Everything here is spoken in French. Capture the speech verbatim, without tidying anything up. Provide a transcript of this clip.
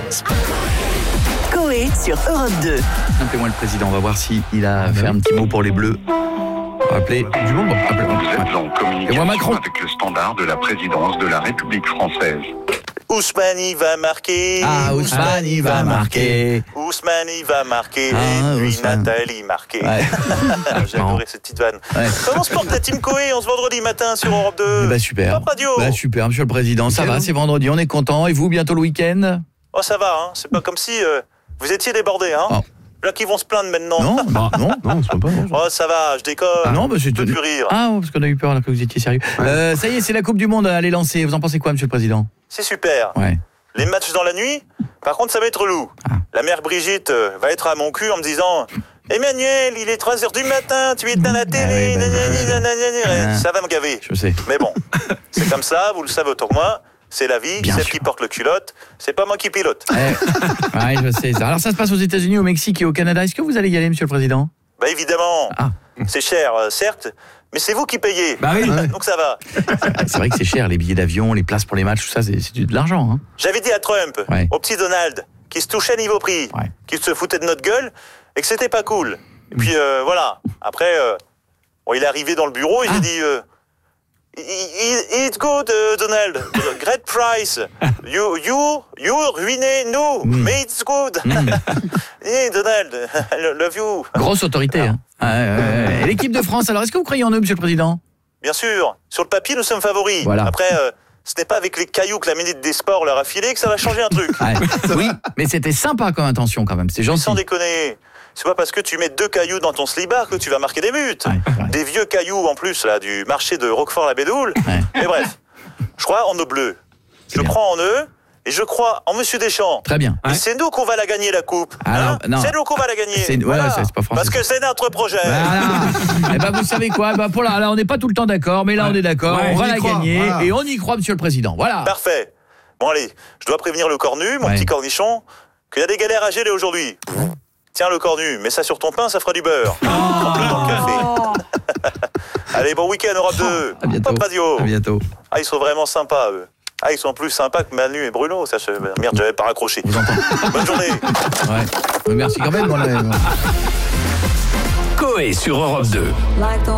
Coé sur Europe deux. Appelez-moi le président, on va voir s'il a fait un petit mot pour les Bleus. Appelez du monde. Appelez, Vous êtes en communication Macron. avec le standard de la présidence de la République française. Ousmane il va marquer. Ah, Ousmane, il va marquer. Ousmane il va marquer. Ah, et puis Ousmane. Nathalie marquer. Ouais. J'ai adoré cette petite vanne. Ouais. Comment se porte la team Coé en ce vendredi matin sur Europe deux? Bah super. Top Radio. Bah super, monsieur le président. Ça va, c'est vendredi, on est content. Et vous, bientôt le week-end? Oh ça va, hein. C'est pas comme si euh, vous étiez débordés. Hein. Oh. Là qui vont se plaindre maintenant. Non, bah, non, non, c'est pas bon. Oh ça va, je déconne. Ah, non, bah, c'est je peux plus rire. Ah, parce qu'on a eu peur alors que vous étiez sérieux. Euh, ça y est, c'est la Coupe du Monde, elle est lancée. Vous en pensez quoi, monsieur le président? C'est super. Ouais. Les matchs dans la nuit, par contre ça va être relou. Ah. La mère Brigitte euh, va être à mon cul en me disant Emmanuel, il est trois heures du matin, tu éteins la télé, Ah oui, bah, nanani, bah, nanani. Ah. Ça va me gaver. Je sais. Mais bon, c'est comme ça, vous le savez autant que moi, c'est la vie, Bien celle sûr. qui porte le culotte, c'est pas moi qui pilote. Eh, ouais, je sais ça. Alors ça se passe aux États-Unis, au Mexique et au Canada. Est-ce que vous allez y aller, monsieur le président? Bah évidemment, Ah. c'est cher, euh, certes, mais c'est vous qui payez. Bah oui. Donc ça va. C'est vrai que c'est cher, les billets d'avion, les places pour les matchs, tout ça, c'est, c'est de l'argent. Hein. J'avais dit à Trump, Ouais. au petit Donald, qui se touchait niveau prix, Ouais. qui se foutait de notre gueule, et que c'était pas cool. Et puis euh, voilà, après, euh, bon, il est arrivé dans le bureau et Ah. j'ai dit euh, I- I- It's good, uh, Donald. Great price. You, you, you ruinez nous, Mm. mais it's good. Hey, Donald, I love you. Grosse autorité. Hein. Ouais, ouais, ouais. Et l'équipe de France, alors est-ce que vous croyez en eux, monsieur le président? Bien sûr, sur le papier, nous sommes favoris. Voilà. Après, euh, ce n'est pas avec les cailloux que la ministre des Sports leur a filé que ça va changer un truc. Ouais. Oui, mais c'était sympa comme intention quand même, c'est gentil. Sans déconner. C'est pas parce que tu mets deux cailloux dans ton slibard que tu vas marquer des buts. Ouais, ouais. Des vieux cailloux en plus là du marché de Roquefort-la-Bédoule. Ouais. Mais bref, je crois en nos bleus. C'est Je bien. crois en eux et je crois en Monsieur Deschamps. Très bien. Et c'est nous qu'on va la gagner la coupe. Alors, Hein non. C'est nous qu'on va la gagner. C'est- ouais, c'est- c'est pas français. Parce que c'est notre projet. Voilà. Eh ben, vous savez quoi? Ben, pour là, là, on n'est pas tout le temps d'accord, mais là, on est d'accord. Ouais, on va on y la croit, gagner voilà. et on y croit, monsieur le président. Voilà. Parfait. Bon allez, je dois prévenir le cornu, mon Ouais. petit cornichon, qu'il y a des galères à geler aujourd'hui. Tiens le cornu, mets ça sur ton pain, ça fera du beurre. Trempe-le dans le café. Allez, bon week-end Europe deux. À bientôt. Pop Radio. À bientôt. Ah, ils sont vraiment sympas, eux. Ah, ils sont plus sympas que Manu et Bruno. Ça, je... Merde, j'avais pas raccroché. Vous entendez? Bonne journée. Ouais. Merci quand même. Bon, là, Coé sur Europe deux.